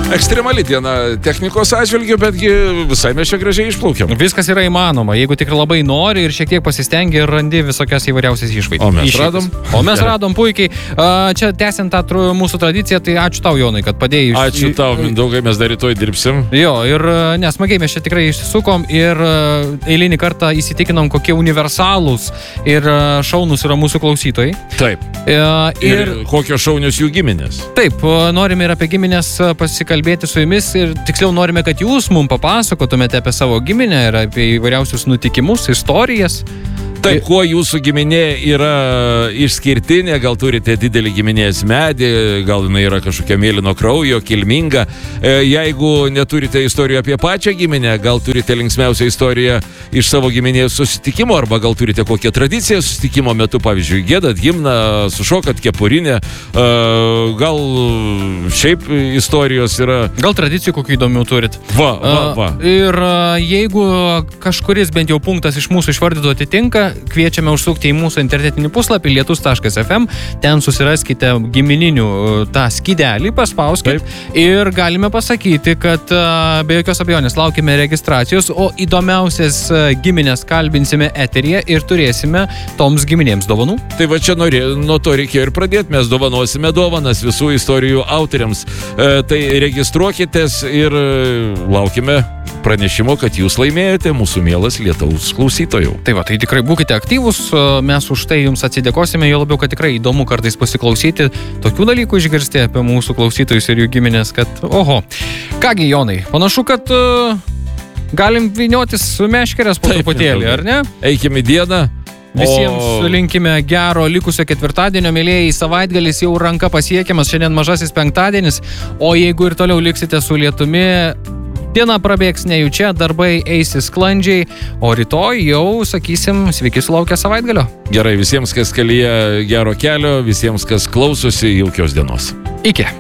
Ekstremali diena technikos atžvilgiu, betgi visai mes čia gražiai išplaukėm. Viskas yra įmanoma, jeigu tik labai nori ir šiek tiek pasistengi ir randi visokias įvairiausias išvaizdas. O mes radom puikiai. Čia tęsiant tą mūsų tradiciją, tai ačiū tau, Jonai, kad padėjai. Ačiū tau, Mindaugai, mes dar rytoj dirbsim. Jo, ir nesmagiai mes čia tikrai išsisukom ir eilinį kartą įsitikinom, kokie universalūs ir šaunus yra mūsų klausytojai. Taip. Ir kokios šaunios jų giminės. Taip, norime ir apie giminės pasikalbėti su jumis ir tiksliau norime, kad jūs mums papasakotumėte apie savo giminę ir apie įvairiausius nutikimus, istorijas. Taip, kuo jūsų giminė yra išskirtinė, gal turite didelį giminės medį, gal jinai yra kažkokia mėlyno kraujo, kilminga. Jeigu neturite istorijų apie pačią giminę, gal turite linksmiausią istoriją iš savo giminės susitikimo, arba gal turite kokią tradiciją susitikimo metu, pavyzdžiui, gėdat himną, sušokat kepurinę, gal šiaip istorijos yra. Gal tradicijų kokių įdomių turit. Va. Ir jeigu kažkuris bent jau punktas iš mūsų išvardytų atitinka, kviečiame užsukti į mūsų internetinį puslapį lietus.fm, ten susiraskite gimininių tą skydelį, paspauskit ir galime pasakyti, kad be jokios abejonės laukime registracijos, o įdomiausias giminės kalbinsime eteryje ir turėsime toms giminėms dovanų. Tai va čia nuo to reikėjo ir pradėti, mes dovanosime dovanas visų istorijų autoriams. Tai registruokitės ir laukime pranešimo, kad jūs laimėjote, mūsų mielas Lietaus klausytojų. Tai va, tai tikrai būkite aktyvūs, mes už tai jums atsidėkosime, jo labiau, kad tikrai įdomu kartais pasiklausyti, tokių dalykų išgirsti apie mūsų klausytojus ir jų giminės, kad oho. Kągi, Jonai, panašu, kad galim vyniotis su meškerės po truputėlį, ar ne? Eikim į dieną. Visiems linkime gero likusio ketvirtadienio, mėlėjai, savaitgalis jau ranka pasiekiamas, šiandien mažasis penktadienis, o jeigu ir toliau liksite su lietumi, diena prabėgs nejučia, darbai eisis sklandžiai, o rytoj jau, sakysim, sveiki sulaukę savaitgalio. Gerai, visiems, kas kelyje, gero kelio, visiems, kas klausosi, jaukios dienos. Iki.